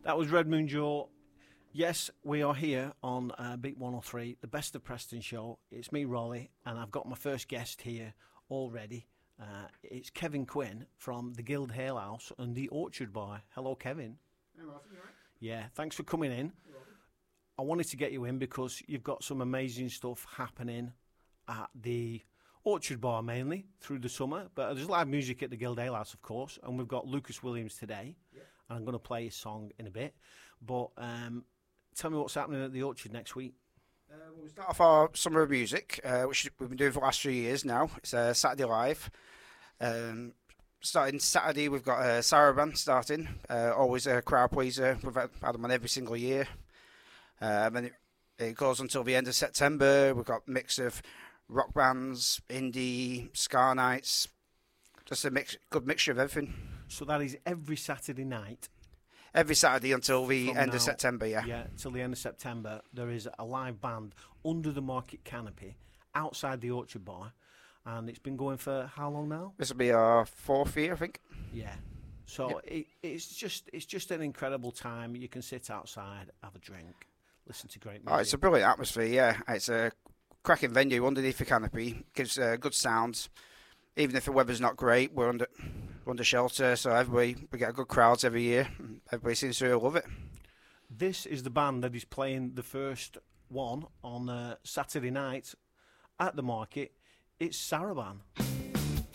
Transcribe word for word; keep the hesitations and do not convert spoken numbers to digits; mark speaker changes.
Speaker 1: That was Red Moon Joe. Yes, we are here on uh, Beat one oh three, the Best of Preston show. It's me, Rolly, and I've got my first guest here already. Uh, it's Kevin Quinn from the Guild Ale House and the Orchard Boy. Hello, Kevin.
Speaker 2: Hey, Martin, you all right?
Speaker 1: Yeah, thanks for coming in. I wanted to get you in because you've got some amazing stuff happening at the Orchard Bar mainly through the summer, but there's live music at the Guild Ale House, of course, and we've got Lucas Williams today,
Speaker 2: Yeah.
Speaker 1: and I'm going to play his song in a bit. But um, tell me what's happening at the Orchard next week.
Speaker 2: Uh, well, we start off our summer of music, uh, which we've been doing for the last three years now. It's uh, Saturday Live. Um, starting Saturday, we've got uh, Saraban starting, uh, always a crowd pleaser. We've had had them on every single year. Um, and it, it goes until the end of September. We've got a mix of rock bands, indie, ska nights, just a mix, good mixture of everything.
Speaker 1: So that is every Saturday night.
Speaker 2: Every Saturday until the
Speaker 1: From
Speaker 2: end
Speaker 1: now,
Speaker 2: of September, yeah.
Speaker 1: Yeah, till the end of September, there is a live band under the market canopy outside the Orchard Bar, and it's been going for how long now?
Speaker 2: This will be our fourth year, I think.
Speaker 1: Yeah. So
Speaker 2: Yep.
Speaker 1: it, it's just it's just an incredible time. You can sit outside, have a drink, listen to great music.
Speaker 2: Oh, it's a brilliant atmosphere, yeah. It's a cracking venue underneath the canopy. Gives uh, good sound. Even if the weather's not great, we're under we're under shelter, so everybody we get good crowds every year. Everybody seems to really love it.
Speaker 1: This is the band that is playing the first one on uh, Saturday night at the market. It's Saraban.